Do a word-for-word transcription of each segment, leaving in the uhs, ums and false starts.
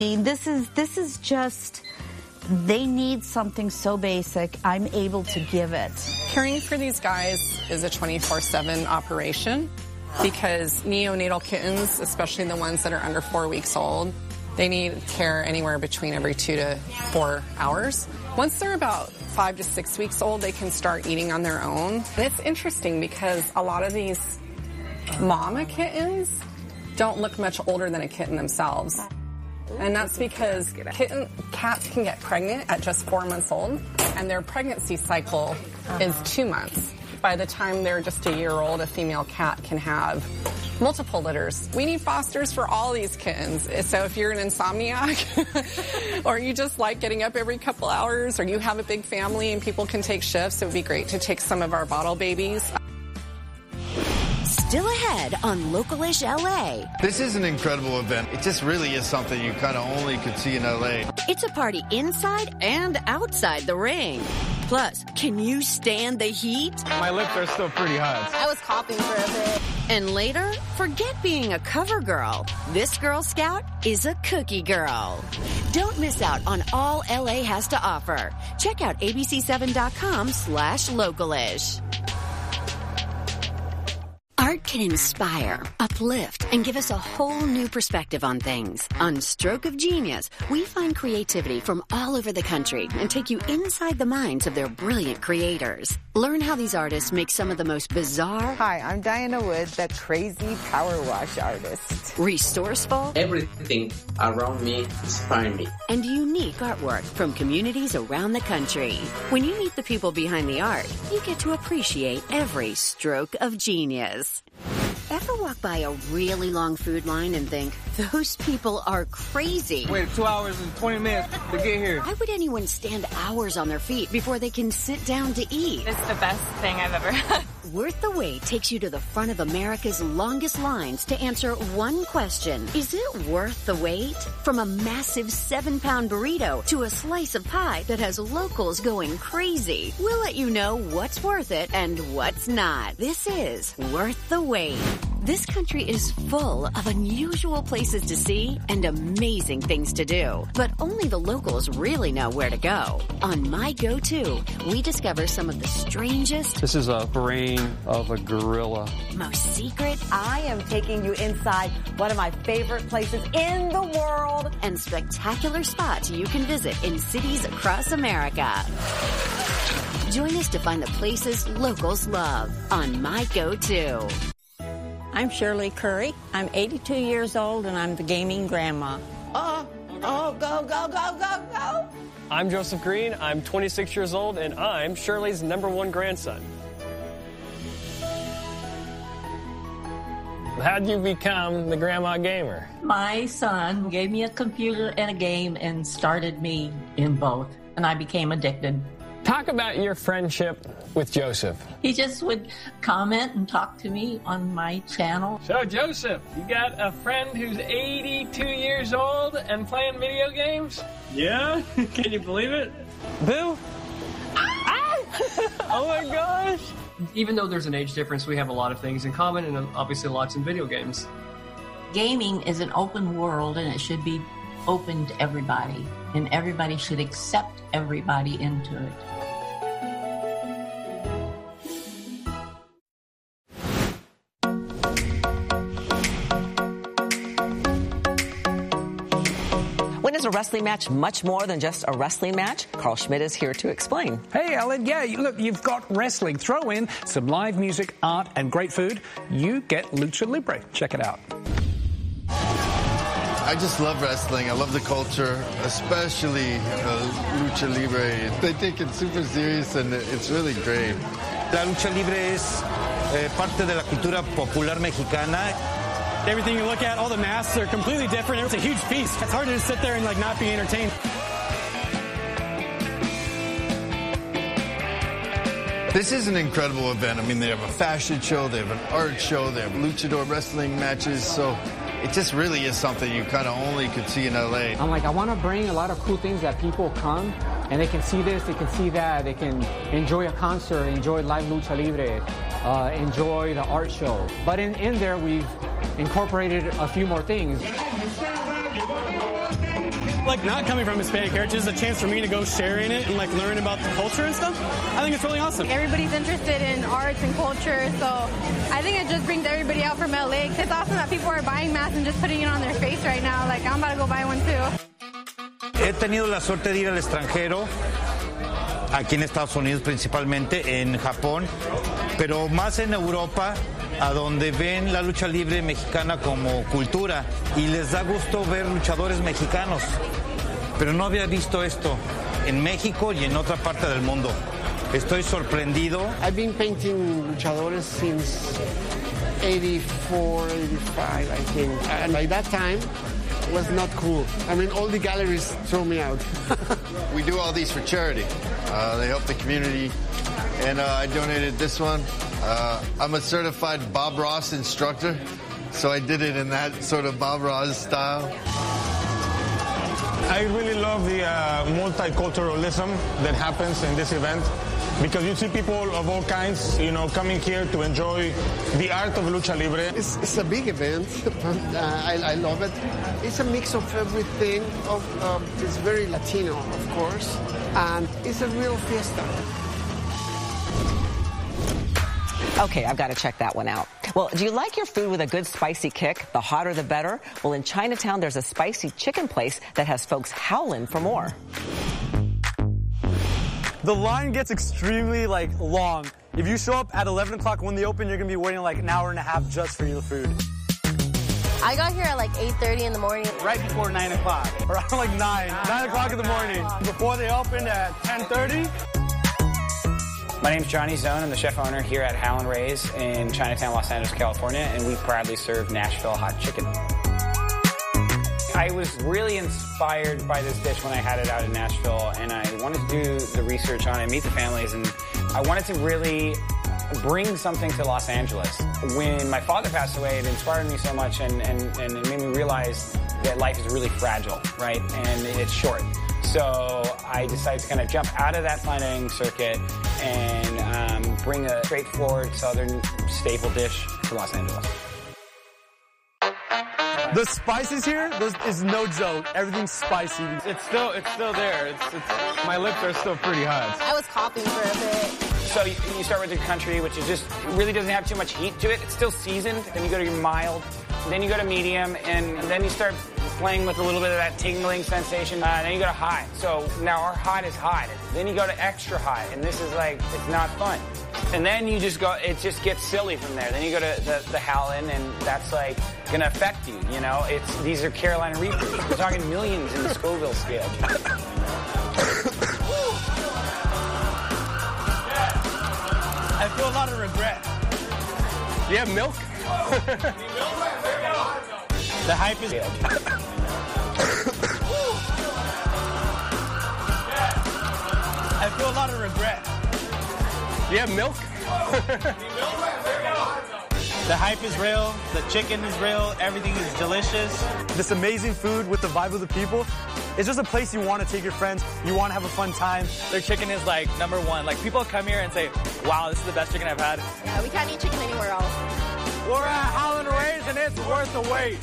This is this is just, they need something so basic. I'm able to give it. Caring for these guys is a twenty-four seven operation because neonatal kittens, especially the ones that are under four weeks old, they need care anywhere between every two to four hours. Once they're about five to six weeks old, they can start eating on their own. And it's interesting because a lot of these mama kittens don't look much older than a kitten themselves. And that's because kitten, cats can get pregnant at just four months old, and their pregnancy cycle uh-huh. is two months. By the time they're just a year old, a female cat can have multiple litters. We need fosters for all these kittens. So if you're an insomniac, or you just like getting up every couple hours, or you have a big family and people can take shifts, it would be great to take some of our bottle babies. Still ahead on Local-ish L A. This is an incredible event. It just really is something you kind of only could see in L A. It's a party inside and outside the ring. Plus, can you stand the heat? My lips are still pretty hot. I was coughing for a bit. And later, forget being a cover girl. This Girl Scout is a cookie girl. Don't miss out on all L A has to offer. Check out A B C seven dot com slash local-ish. Art can inspire, uplift, and give us a whole new perspective on things. On Stroke of Genius, we find creativity from all over the country and take you inside the minds of their brilliant creators. Learn how these artists make some of the most bizarre... Hi, I'm Diana Wood, the crazy power wash artist. Resourceful... Everything around me inspires me. And unique artwork from communities around the country. When you meet the people behind the art, you get to appreciate every stroke of genius. Ever walk by a really long food line and think, those people are crazy? Wait two hours and twenty minutes to get here. Why would anyone stand hours on their feet before they can sit down to eat? It's the best thing I've ever had. Worth the Wait takes you to the front of America's longest lines to answer one question. Is it worth the wait? From a massive seven-pound burrito to a slice of pie that has locals going crazy. We'll let you know what's worth it and what's not. This is Worth the Wait. This country is full of unusual places to see and amazing things to do. But only the locals really know where to go. On My Go-To, we discover some of the strangest... This is a brain of a gorilla. Most secret... I am taking you inside one of my favorite places in the world. And spectacular spots you can visit in cities across America. Join us to find the places locals love on My Go-To. I'm Shirley Curry. I'm eighty-two years old, and I'm the gaming grandma. Oh, oh, go, go, go, go, go. I'm Joseph Green. I'm twenty-six years old, and I'm Shirley's number one grandson. How'd you become the grandma gamer? My son gave me a computer and a game and started me in both, and I became addicted. Talk about your friendship with Joseph. He just would comment and talk to me on my channel. So, Joseph, you got a friend who's eighty-two years old and playing video games? Yeah? Can you believe it? Boo? Ah! Oh my gosh! Even though there's an age difference, we have a lot of things in common, and obviously lots in video games. Gaming is an open world, and it should be open to everybody, and everybody should accept everybody into it. When is a wrestling match much more than just a wrestling match? Carl Schmidt is here to explain. Hey, Ellen. Yeah, look, you've got wrestling. Throw in some live music, art, and great food. You get Lucha Libre. Check it out. I just love wrestling. I love the culture, especially uh, Lucha Libre. They take it super serious, and it's really great. La lucha libre es eh, parte de la cultura popular mexicana. Everything you look at, all the masks are completely different. It's a huge feast. It's hard to just sit there and like not be entertained. This is an incredible event. I mean, they have a fashion show, they have an art show, they have luchador wrestling matches, so it just really is something you kind of only could see in L A. I'm like, I want to bring a lot of cool things that people come and they can see this, they can see that, they can enjoy a concert, enjoy live lucha libre, uh, enjoy the art show. But in, in there, we've incorporated a few more things. Like, not coming from Hispanic heritage is a chance for me to go share in it and, like, learn about the culture and stuff. I think it's really awesome. Everybody's interested in arts and culture, so I think it just brings everybody out from L A. It's awesome that people are buying masks and just putting it on their face right now. Like, I'm about to go buy one too. He tenido la suerte de ir al extranjero, aquí en Estados Unidos principalmente, en Japón, pero más en Europa, a donde ven la lucha libre mexicana como cultura y les da gusto ver luchadores mexicanos. Pero no había visto esto en México y en otra parte del mundo. Estoy sorprendido. I've been painting luchadores since eighty-four, eighty-five, I think. And by that time, it was not cool. I mean, all the galleries throw me out. We do all these for charity. Uh, they help the community. And uh, I donated this one. Uh, I'm a certified Bob Ross instructor, so I did it in that sort of Bob Ross style. I really love the uh, multiculturalism that happens in this event, because you see people of all kinds, you know, coming here to enjoy the art of lucha libre. It's, it's a big event. uh, I, I love it. It's a mix of everything. Of um, it's very Latino, of course, and it's a real fiesta. Okay, I've got to check that one out. Well, do you like your food with a good spicy kick? The hotter the better. Well, in Chinatown, there's a spicy chicken place that has folks howling for more. The line gets extremely, like, long. If you show up at eleven o'clock when they open, you're going to be waiting like an hour and a half just for your food. I got here at like eight thirty in the morning. Right before nine o'clock. Around like nine. nine o'clock in the morning. Before they opened at ten thirty. My name's Johnny Zone. I'm the chef owner here at Howlin' Ray's in Chinatown, Los Angeles, California, and we proudly serve Nashville hot chicken. I was really inspired by this dish when I had it out in Nashville, and I wanted to do the research on it, meet the families, and I wanted to really bring something to Los Angeles. When my father passed away, it inspired me so much, and, and, and it made me realize that life is really fragile, right? And it's short. So I decided to kind of jump out of that fine dining circuit and um, bring a straightforward Southern staple dish to Los Angeles. The spices here, this is no joke. Everything's spicy. It's still, it's still there. It's, it's, my lips are still pretty hot. I was coughing for a bit. So you, you start with the country, which is just really doesn't have too much heat to it. It's still seasoned. Then you go to your mild. Then you go to medium, and then you start playing with a little bit of that tingling sensation. Uh, then you go to hot. So now our hot is hot. Then you go to extra hot, and this is like, it's not fun. And then you just go, it just gets silly from there. Then you go to the, the Howlin', and that's like gonna affect you, you know? It's, these are Carolina Reapers. We're talking millions in the Scoville scale. I feel a lot of regret. Do you have milk? The hype is... I feel a lot of regret. Do you have milk? The hype is real. The chicken is real. Everything is delicious. This amazing food with the vibe of the people. It's just a place you want to take your friends. You want to have a fun time. Their chicken is like number one. Like people come here and say, wow, this is the best chicken I've had. Yeah, we can't eat chicken anywhere else. We're at Howlin' Ray's and it's worth the wait.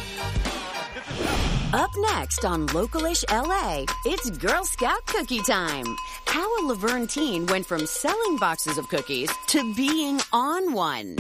Up next on Localish L A, it's Girl Scout cookie time. How a Laverne teen went from selling boxes of cookies to being on one.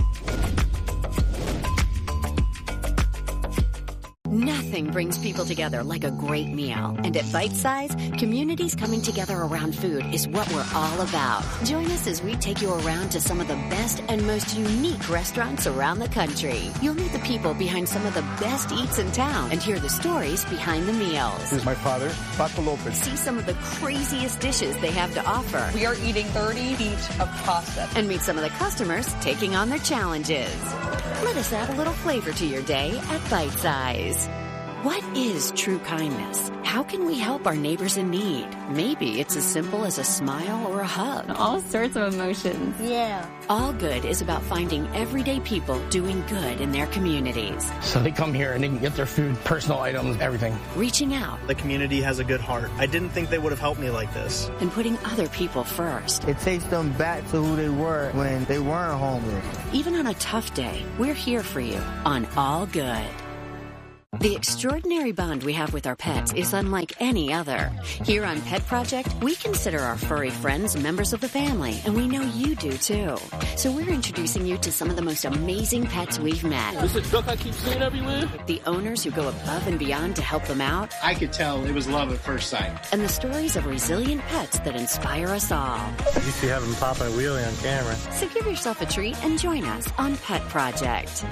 Nothing brings people together like a great meal. And at Bite Size, communities coming together around food is what we're all about. Join us as we take you around to some of the best and most unique restaurants around the country. You'll meet the people behind some of the best eats in town and hear the stories behind the meals. This is my father, Paco Lopez. See some of the craziest dishes they have to offer. We are eating thirty feet of pasta. And meet some of the customers taking on their challenges. Let us add a little flavor to your day at Bite Size. What is true kindness? How can we help our neighbors in need? Maybe it's as simple as a smile or a hug. All sorts of emotions. Yeah. All Good is about finding everyday people doing good in their communities. So they come here and they can get their food, personal items, everything. Reaching out. The community has a good heart. I didn't think they would have helped me like this. And putting other people first. It takes them back to who they were when they weren't homeless. Even on a tough day, we're here for you on All Good. The extraordinary bond we have with our pets is unlike any other. Here on Pet Project, we consider our furry friends members of the family, and we know you do too. So we're introducing you to some of the most amazing pets we've met. This is a duck I keep seeing everywhere. The owners who go above and beyond to help them out. I could tell it was love at first sight. And the stories of resilient pets that inspire us all. You see having popping a wheelie on camera. So give yourself a treat and join us on Pet Project.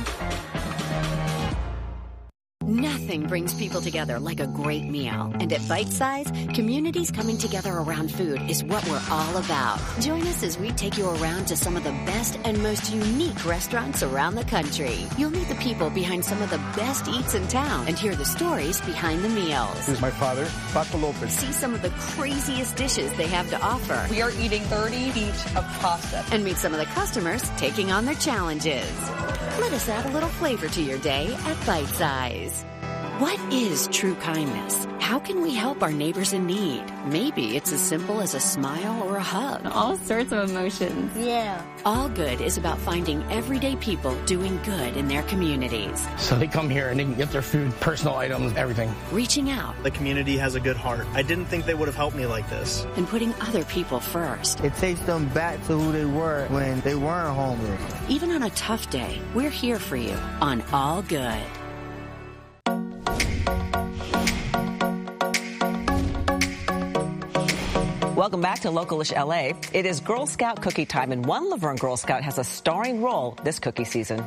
Nothing brings people together like a great meal. And at Bite Size, communities coming together around food is what we're all about. Join us as we take you around to some of the best and most unique restaurants around the country. You'll meet the people behind some of the best eats in town and hear the stories behind the meals. This is my father, Paco Lopez. See some of the craziest dishes they have to offer. We are eating thirty feet of pasta. And meet some of the customers taking on their challenges. Let us add a little flavor to your day at Bite Size. What is true kindness? How can we help our neighbors in need? Maybe it's as simple as a smile or a hug. All sorts of emotions. Yeah. All Good is about finding everyday people doing good in their communities. So they come here and they can get their food, personal items, everything. Reaching out. The community has a good heart. I didn't think they would have helped me like this. And putting other people first. It takes them back to who they were when they weren't homeless. Even on a tough day, we're here for you on All Good. Welcome back to Localish L A. It is Girl Scout cookie time, and one Laverne Girl Scout has a starring role this cookie season.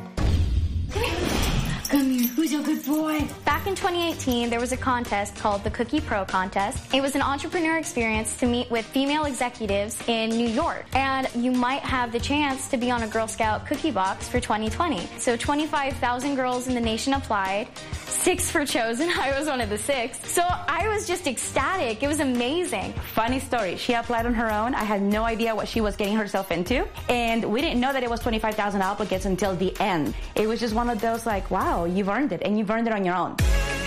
Come here. Who's a good boy? Back in twenty eighteen, there was a contest called the Cookie Pro Contest. It was an entrepreneur experience to meet with female executives in New York. And you might have the chance to be on a Girl Scout cookie box for twenty twenty. So twenty-five thousand girls in the nation applied. Six were chosen. I was one of the six. So I was just ecstatic. It was amazing. Funny story. She applied on her own. I had no idea what she was getting herself into. And we didn't know that it was twenty-five thousand applicants until the end. It was just one of those like, wow, you've earned it. And you've earned it on your own.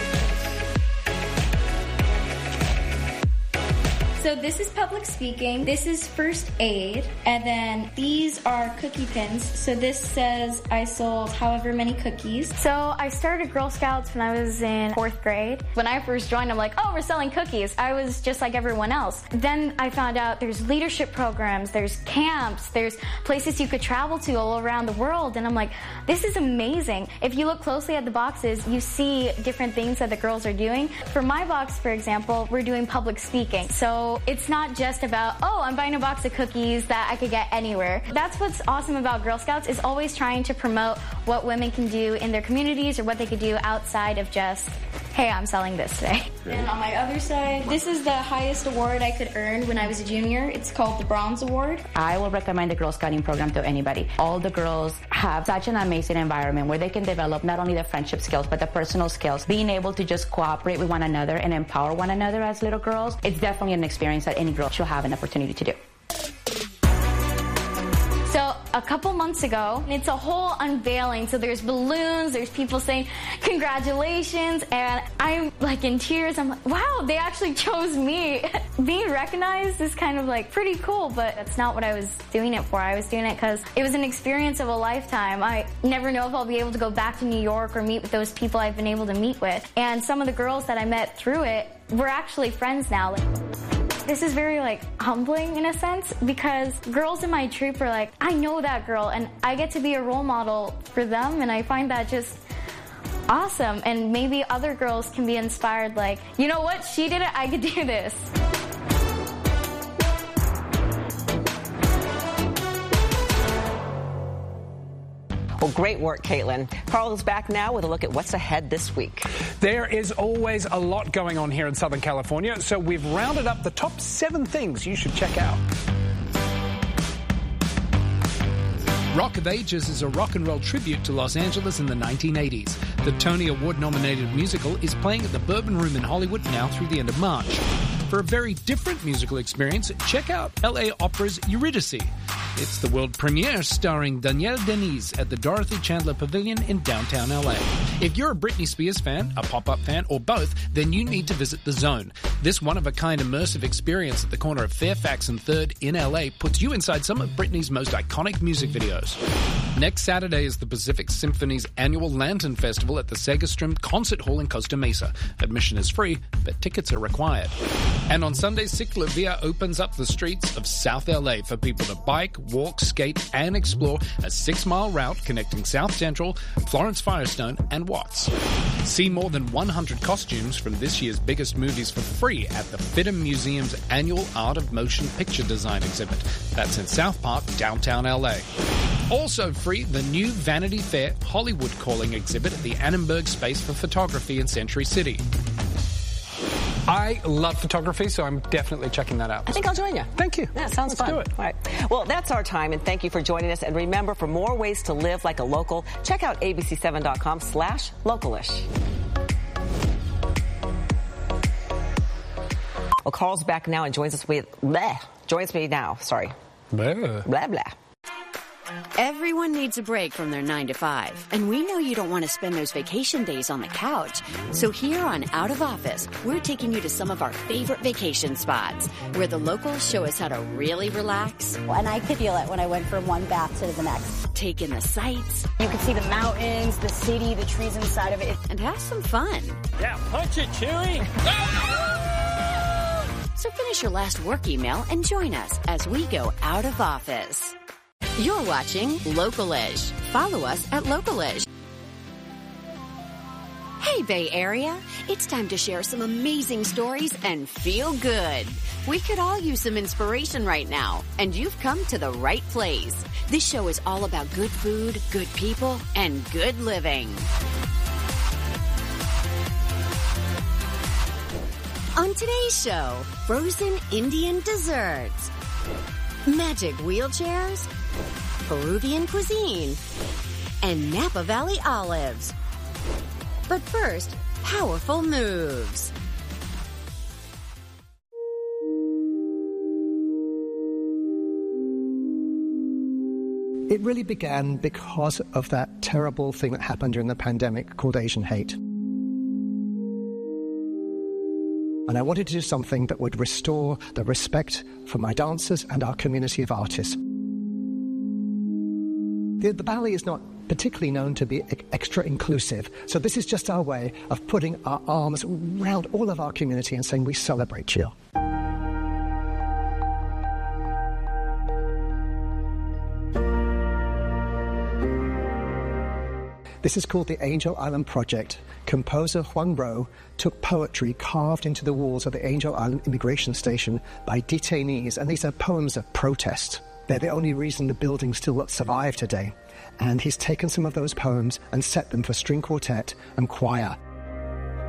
So this is public speaking, this is first aid, and then these are cookie pins. So this says I sold however many cookies. So I started Girl Scouts when I was in fourth grade. When I first joined, I'm like, oh, we're selling cookies. I was just like everyone else. Then I found out there's leadership programs, there's camps, there's places you could travel to all around the world, and I'm like, this is amazing. If you look closely at the boxes, you see different things that the girls are doing. For my box, for example, we're doing public speaking. So it's not just about, oh, I'm buying a box of cookies that I could get anywhere. That's what's awesome about Girl Scouts, is always trying to promote what women can do in their communities or what they could do outside of just, hey, I'm selling this today. And on my other side, this is the highest award I could earn when I was a junior. It's called the Bronze Award. I will recommend the Girl Scouting program to anybody. All the girls have such an amazing environment where they can develop not only the friendship skills, but the personal skills. Being able to just cooperate with one another and empower one another as little girls, it's definitely an experience that any girl should have an opportunity to do. So a couple months ago, it's a whole unveiling. So there's balloons, there's people saying congratulations, and I'm like in tears. I'm like, wow, they actually chose me. Being recognized is kind of like pretty cool, but that's not what I was doing it for. I was doing it because it was an experience of a lifetime. I never know if I'll be able to go back to New York or meet with those people I've been able to meet with. And some of the girls that I met through it, we're actually friends now. This is very like humbling in a sense, because girls in my troop are like, I know that girl, and I get to be a role model for them, and I find that just awesome. And maybe other girls can be inspired, like, you know what, she did it, I could do this. Well, great work, Caitlin. Carl is back now with a look at what's ahead this week. There is always a lot going on here in Southern California, so we've rounded up the top seven things you should check out. Rock of Ages is a rock and roll tribute to Los Angeles in the nineteen eighties. The Tony Award-nominated musical is playing at the Bourbon Room in Hollywood now through the end of March. For a very different musical experience, check out L A Opera's Eurydice. It's the world premiere starring Danielle Denise at the Dorothy Chandler Pavilion in downtown L A. If you're a Britney Spears fan, a pop-up fan, or both, then you need to visit The Zone. This one-of-a-kind immersive experience at the corner of Fairfax and third in L A puts you inside some of Britney's most iconic music videos. Next Saturday is the Pacific Symphony's annual Lantern Festival at the Segerstrom Concert Hall in Costa Mesa. Admission is free, but tickets are required. And on Sunday, Ciclovia opens up the streets of South L A for people to bike, walk, skate, and explore a six-mile route connecting South Central, Florence Firestone, and Watts. See more than one hundred costumes from this year's biggest movies for free at the Fidham Museum's annual Art of Motion Picture Design exhibit. That's in South Park, downtown L A. Also free, the new Vanity Fair Hollywood Calling exhibit at the Annenberg Space for Photography in Century City. I love photography, so I'm definitely checking that out. I think I'll join you. Thank you. That sounds Let's fun. do it. All right. Well, that's our time, and thank you for joining us. And remember, for more ways to live like a local, check out A B C seven dot com slash localish. Well, Carl's back now and joins us with, bleh, joins me now, sorry. Blah. Blah, blah. Everyone needs a break from their nine to five, and we know you don't want to spend those vacation days on the couch. So here on Out of Office, we're taking you to some of our favorite vacation spots, where the locals show us how to really relax. And I could feel it when I went from one bath to the next. Take in the sights. You can see the mountains, the city, the trees inside of it. And have some fun. Yeah, punch it, Chewie! So finish your last work email and join us as we go out of office. You're watching Localish. Follow us at Localish. Hey, Bay Area. It's time to share some amazing stories and feel good. We could all use some inspiration right now, and you've come to the right place. This show is all about good food, good people, and good living. On today's show, frozen Indian desserts, magic wheelchairs, Peruvian cuisine, and Napa Valley olives. But first, powerful moves. It really began because of that terrible thing that happened during the pandemic called Asian hate. And I wanted to do something that would restore the respect for my dancers and our community of artists. The, the ballet is not particularly known to be e- extra inclusive, so this is just our way of putting our arms around all of our community and saying we celebrate you. This is called the Angel Island Project. Composer Huang Ro took poetry carved into the walls of the Angel Island immigration station by detainees, and these are poems of protest. They're the only reason the building still survive today. And he's taken some of those poems and set them for string quartet and choir.